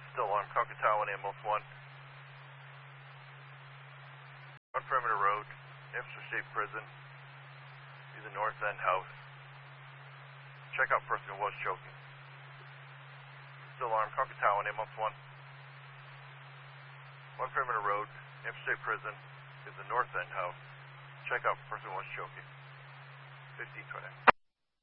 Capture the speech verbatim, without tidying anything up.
Still on Cockatown, ambulance one. On Perimeter Road, Amsterdam State Prison. Near the North End house. Check out person who was choking. Still armed, Cockatown, ambulance one. On Perimeter Road, Amsterdam State Prison. Near the North End house. Check out person who was choking. fifteen twenty.